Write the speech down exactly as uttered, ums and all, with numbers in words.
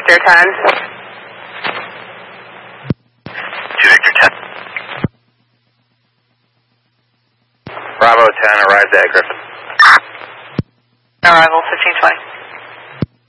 Victor ten. two Victor ten. Bravo ten arrived at Griffin. Arrival fifteen twenty.